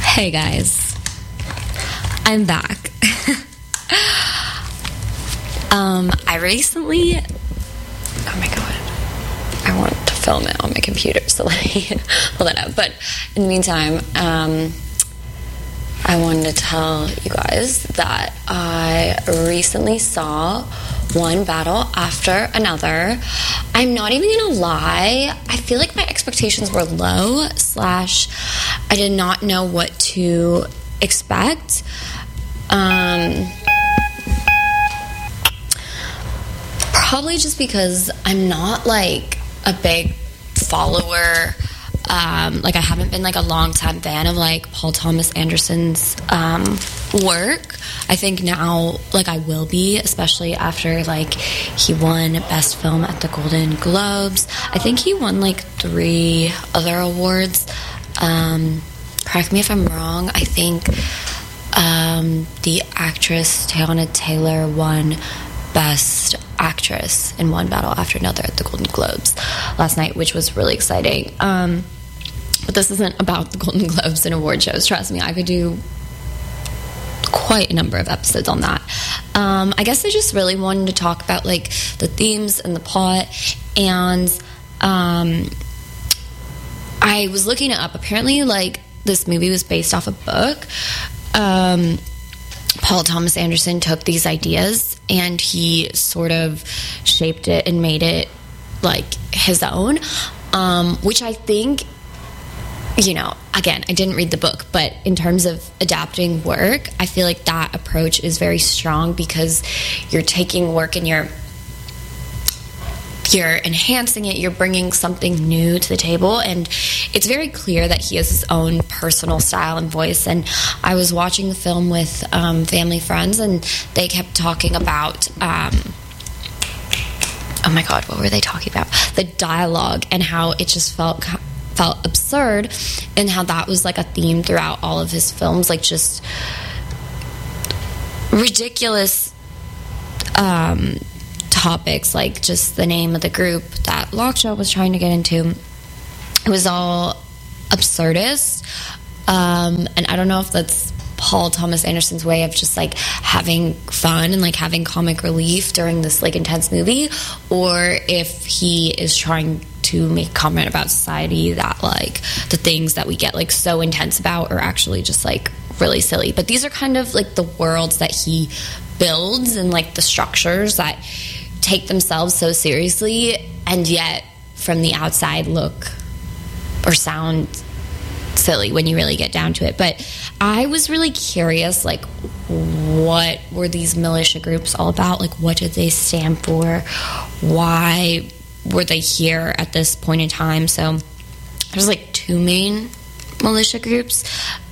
Hey guys, I'm back. I recently, oh my god, I want to film it on my computer, so let me pull that up. But in the meantime, I wanted to tell you guys that I recently saw One Battle After Another. I'm not even gonna lie, I feel like my expectations were low, / I did not know what to expect. Probably just because I'm not like a big follower. Like I haven't been like a long time fan of like Paul Thomas Anderson's work. I think now like I will be, especially after like he won Best Film at the Golden Globes. I think he won like 3 other awards. Correct me if I'm wrong. I think the actress Teyana Taylor won Best Actress in One Battle After Another at the Golden Globes last night, which was really exciting. But this isn't about the Golden Globes and award shows. Trust me, I could do quite a number of episodes on that. I guess I just really wanted to talk about like the themes and the plot, and I was looking it up. Apparently, like this movie was based off a book. Paul Thomas Anderson took these ideas and he sort of shaped it and made it like his own, which I think, you know, again, I didn't read the book, but in terms of adapting work, I feel like that approach is very strong because you're taking work and you're enhancing it, you're bringing something new to the table, and it's very clear that he has his own personal style and voice. And I was watching the film with family friends, and they kept talking about oh my god, what were they talking about? The dialogue and how it just felt absurd, and how that was like a theme throughout all of his films, like just ridiculous topics, like just the name of the group that Lockjaw was trying to get into. It was all absurdist, and I don't know if that's Paul Thomas Anderson's way of just like having fun and like having comic relief during this like intense movie, or if he is trying to make a comment about society that like the things that we get like so intense about are actually just like really silly. But these are kind of like the worlds that he builds and like the structures that take themselves so seriously and yet from the outside look or sound silly when you really get down to it. But I was really curious, like, what were these militia groups all about? Like, what did they stand for? Why were they here at this point in time? So there's like 2 main militia groups,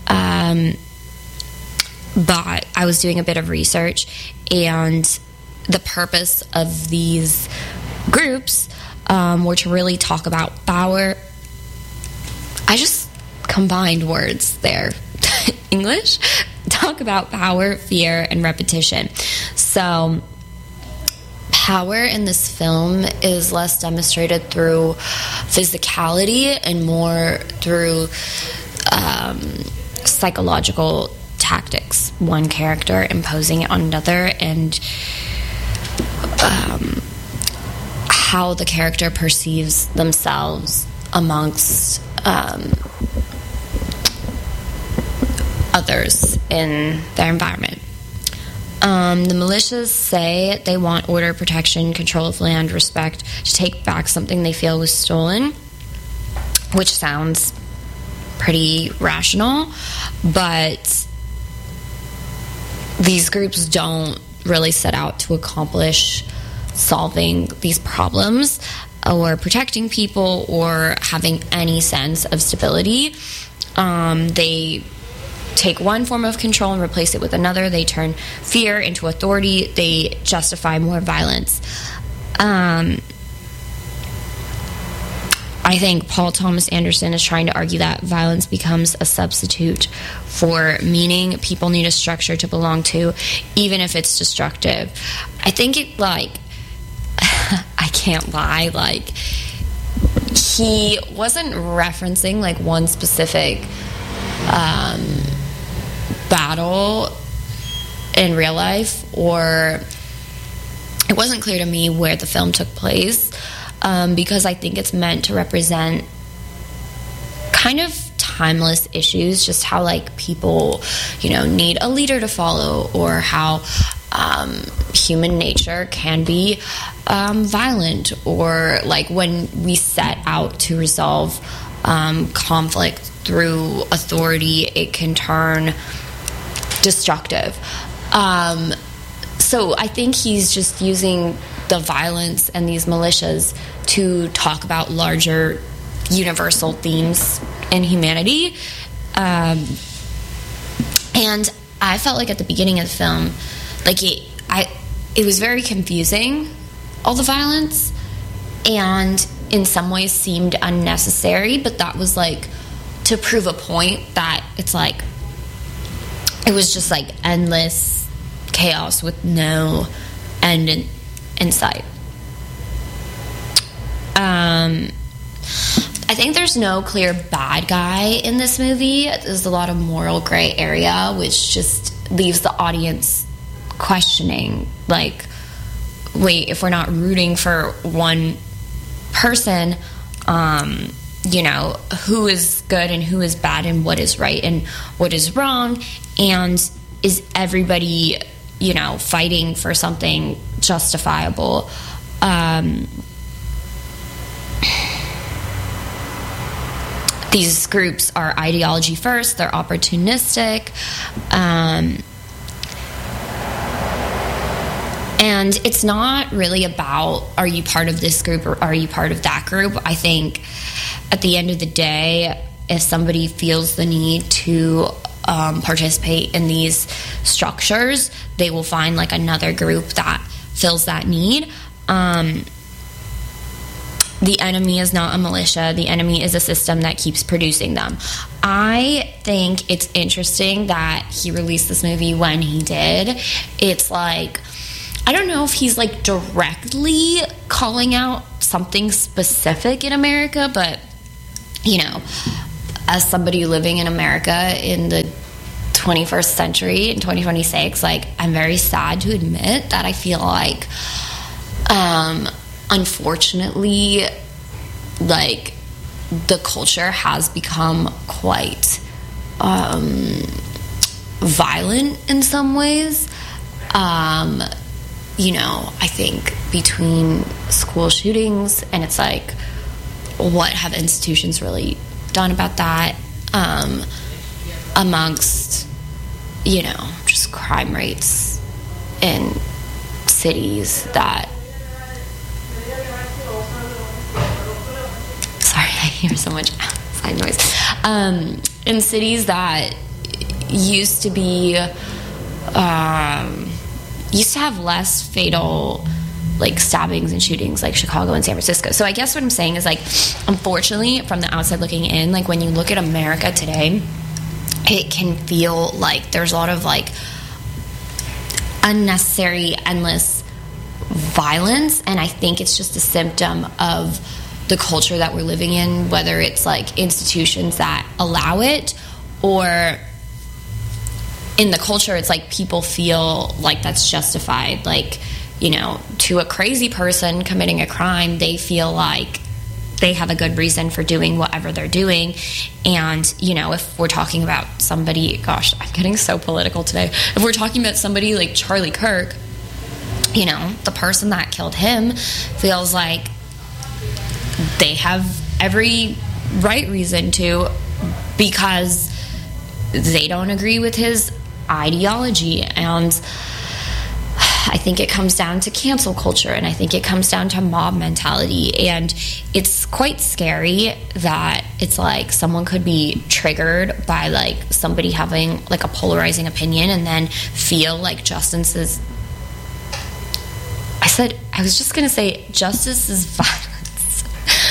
but I was doing a bit of research, and the purpose of these groups were to really talk about power. I just combined words there. English. Talk about power, fear, and repetition. So power in this film is less demonstrated through physicality and more through psychological tactics. One character imposing it on another, and how the character perceives themselves amongst others in their environment. The militias say they want order, protection, control of land, respect, to take back something they feel was stolen, which sounds pretty rational, but these groups don't really set out to accomplish solving these problems or protecting people or having any sense of stability. They take one form of control and replace it with another. They turn fear into authority. They justify more violence. I think Paul Thomas Anderson is trying to argue that violence becomes a substitute for meaning. People need a structure to belong to, even if it's destructive. I think it, like, I can't lie, like, he wasn't referencing, like, one specific battle in real life, or it wasn't clear to me where the film took place, because I think it's meant to represent kind of timeless issues, just how like people, need a leader to follow, or how human nature can be violent, or like when we set out to resolve conflict through authority, it can turn destructive. So I think he's just using the violence and these militias to talk about larger universal themes in humanity. And I felt like at the beginning of the film, like it was very confusing, all the violence, and in some ways seemed unnecessary, but that was like to prove a point that it's like it was just like endless chaos with no end in sight. I think there's no clear bad guy in this movie. There's a lot of moral gray area, which just leaves the audience questioning, like, wait, if we're not rooting for one person, who is good and who is bad, and what is right and what is wrong, and is everybody, fighting for something justifiable? These groups are ideology first, they're opportunistic, and it's not really about, are you part of this group or are you part of that group? I think at the end of the day, if somebody feels the need to participate in these structures, they will find like another group that fills that need. The enemy is not a militia. The enemy is a system that keeps producing them. I think it's interesting that he released this movie when he did. It's like, I don't know if he's like directly calling out something specific in America, but, as somebody living in America in the 21st century, in 2026, like, I'm very sad to admit that I feel like, unfortunately, like, the culture has become quite violent in some ways. I think between school shootings, and it's like, what have institutions really done about that, amongst, just crime rates in cities that, sorry, I hear so much outside noise, in cities that used to have less fatal, like, stabbings and shootings, like Chicago and San Francisco. So I guess what I'm saying is, like, unfortunately, from the outside looking in, like, when you look at America today, it can feel like there's a lot of, like, unnecessary, endless violence, and I think it's just a symptom of the culture that we're living in, whether it's, like, institutions that allow it, or in the culture, it's like people feel like that's justified. Like, to a crazy person committing a crime, they feel like they have a good reason for doing whatever they're doing. And, if we're talking about somebody, gosh, I'm getting so political today. If we're talking about somebody like Charlie Kirk, the person that killed him feels like they have every right reason to, because they don't agree with his ideology. And I think it comes down to cancel culture, and I think it comes down to mob mentality, and it's quite scary that it's like someone could be triggered by, like, somebody having, like, a polarizing opinion and then feel like justice is violence.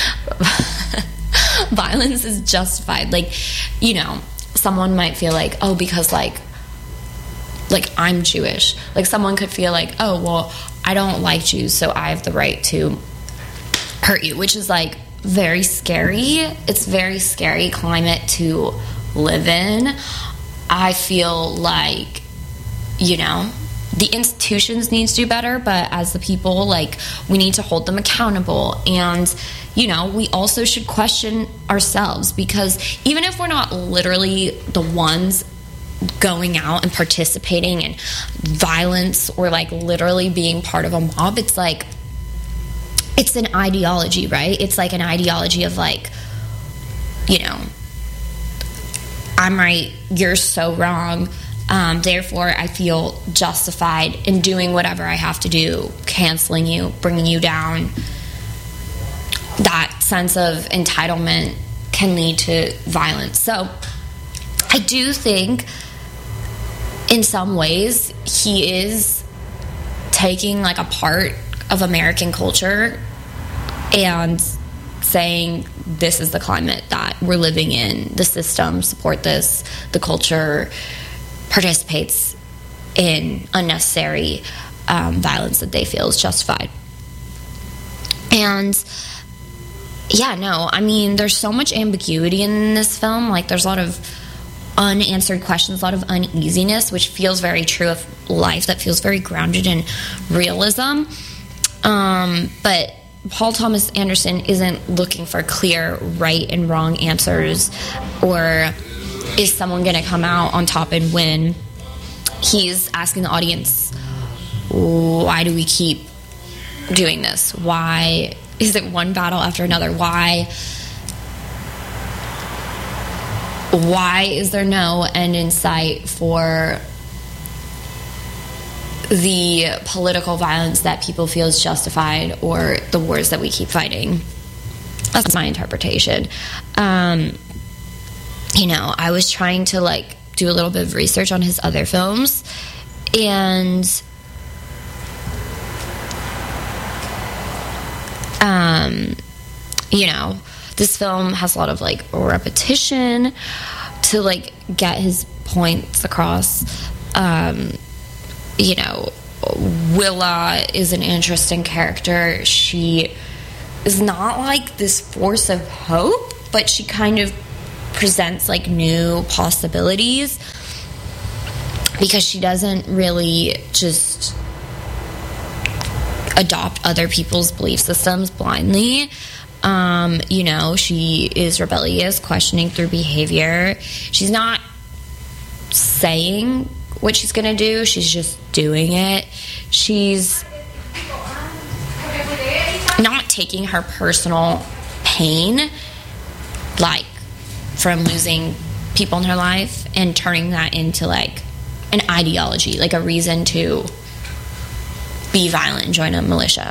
Violence is justified. Like, someone might feel like, oh, because like I'm Jewish. Like, someone could feel like, oh, well, I don't like Jews, so I have the right to hurt you, which is, like, very scary. It's very scary climate to live in. I feel like, you know, the institutions need to do better, but as the people, like, we need to hold them accountable. And, you know, we also should question ourselves, because even if we're not literally the ones going out and participating in violence or like literally being part of a mob, it's like, it's an ideology, right? It's like an ideology of like, you know, I'm right, you're so wrong. Therefore, I feel justified in doing whatever I have to do, canceling you, bringing you down. That sense of entitlement can lead to violence. So I do think in some ways he is taking like a part of American culture and saying, this is the climate that we're living in, the system support this, the culture participates in unnecessary violence that they feel is justified. And yeah, no, I mean, there's so much ambiguity in this film. Like, there's a lot of unanswered questions, a lot of uneasiness, which feels very true of life, that feels very grounded in realism. But Paul Thomas Anderson isn't looking for clear right and wrong answers, or is someone going to come out on top and win. He's asking the audience, why do we keep doing this? Why is it one battle after another? Why is there no end in sight for the political violence that people feel is justified, or the wars that we keep fighting? That's my interpretation. You know, I was trying to like do a little bit of research on his other films, and you know, this film has a lot of like repetition to like get his points across. You know, Willa is an interesting character. She is not like this force of hope, but she kind of presents like new possibilities, because she doesn't really just adopt other people's belief systems blindly. You know, she is rebellious, questioning through behavior. She's not saying what she's gonna do, she's just doing it. She's not taking her personal pain, like from losing people in her life, and turning that into like an ideology, like a reason to be violent and join a militia.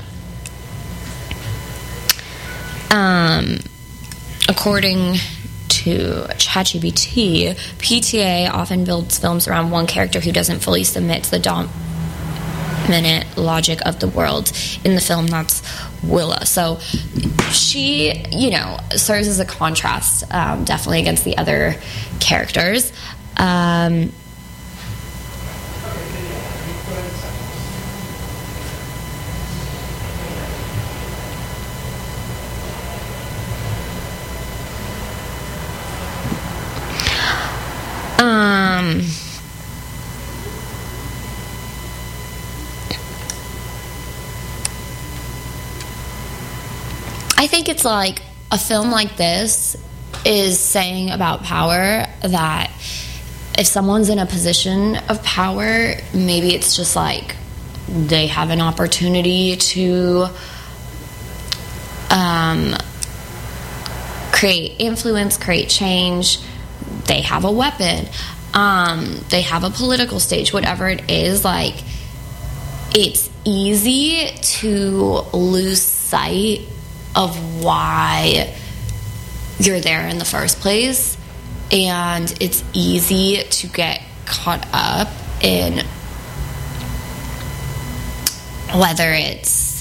According to ChatGPT, PTA often builds films around one character who doesn't fully submit to the dominant logic of the world. In the film, that's Willa. So she, you know, serves as a contrast, definitely, against the other characters. I think it's like a film like this is saying about power that if someone's in a position of power, maybe it's just like they have an opportunity to create influence, create change. They have a weapon. They have a political stage, whatever it is. Like, it's easy to lose sight of why you're there in the first place, and it's easy to get caught up in whether it's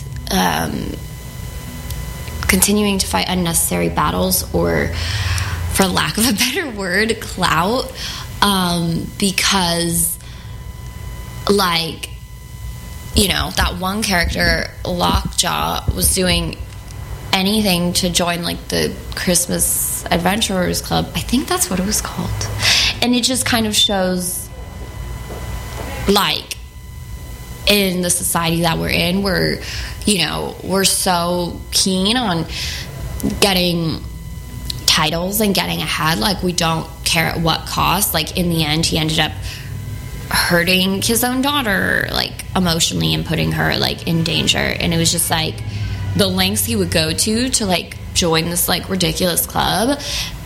continuing to fight unnecessary battles, or, for lack of a better word, clout, because, like, you know, that one character, Lockjaw, was doing anything to join like the Christmas Adventurers Club. I think that's what it was called. And it just kind of shows, like, in the society that we're in, we're so keen on getting titles and getting ahead. Like, we don't care at what cost. Like, in the end, he ended up hurting his own daughter, like, emotionally, and putting her, like, in danger. And it was just like the lengths he would go to like join this like ridiculous club.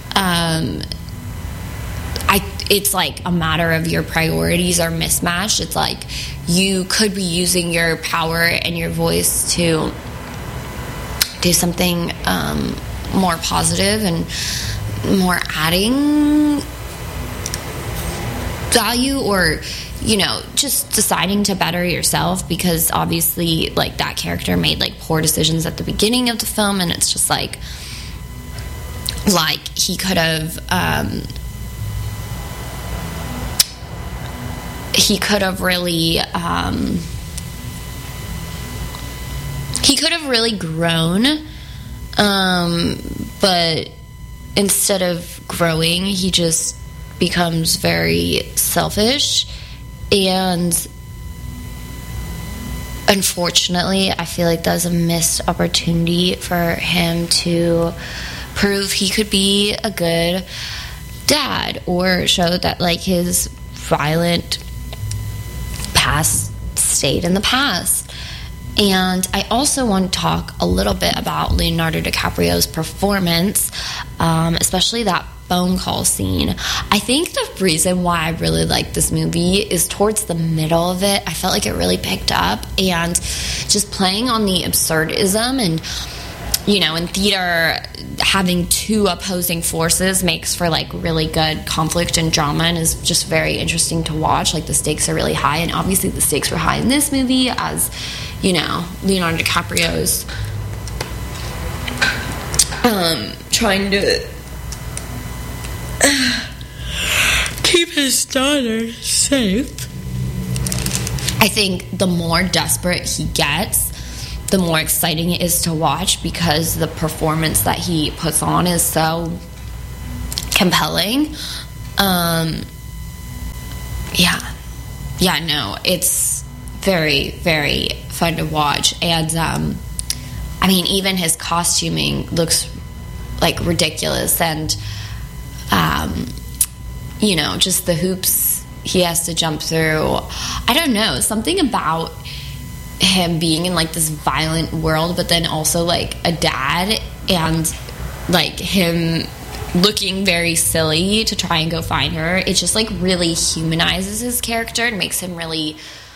It's like a matter of your priorities are mismatched. It's like you could be using your power and your voice to do something more positive and more adding value, or, you know, just deciding to better yourself, because obviously, like, that character made like poor decisions at the beginning of the film, and it's just like he could have really grown, but instead of growing, he just becomes very selfish. And unfortunately, I feel like that's a missed opportunity for him to prove he could be a good dad, or show that like his violent past stayed in the past. And I also want to talk a little bit about Leonardo DiCaprio's performance, especially that phone call scene. I think the reason why I really like this movie is towards the middle of it, I felt like it really picked up, and just playing on the absurdism, and, you know, in theater, having two opposing forces makes for like really good conflict and drama, and is just very interesting to watch. Like, the stakes are really high, and obviously the stakes were high in this movie, as, you know, Leonardo DiCaprio's trying to keep his daughter safe. I think the more desperate he gets, the more exciting it is to watch, because the performance that he puts on is so compelling. No, it's very, very fun to watch. And I mean, even his costuming looks like ridiculous, and you know, just the hoops he has to jump through. I don't know, something about him being in like this violent world, but then also like a dad, and like him looking very silly to try and go find her. It just like really humanizes his character and makes him really